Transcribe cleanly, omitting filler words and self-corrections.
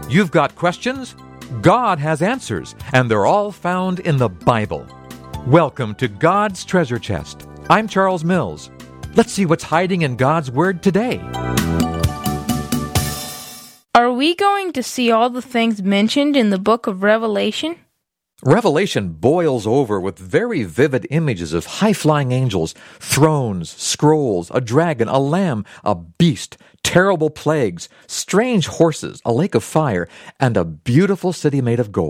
You've got questions? God has answers, and they're all found in the Bible. Welcome to God's Treasure Chest. I'm Charles Mills. Let's see what's hiding in God's Word today. Are we going to see all the things mentioned in the book of Revelation? Revelation boils over with very vivid images of high-flying angels, thrones, scrolls, a dragon, a lamb, a beast, terrible plagues, strange horses, a lake of fire, and a beautiful city made of gold.